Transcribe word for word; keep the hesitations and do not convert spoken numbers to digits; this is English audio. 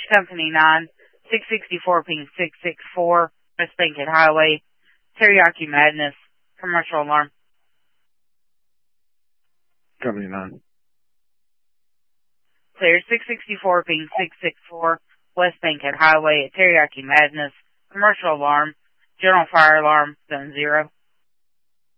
Company nine, six sixty-four ping six six four, West Bankhead Highway, Teriyaki Madness, commercial alarm. Company nine. Clear six sixty-four ping six six four, West Bankhead Highway at Teriyaki Madness, commercial alarm, general fire alarm, zone zero.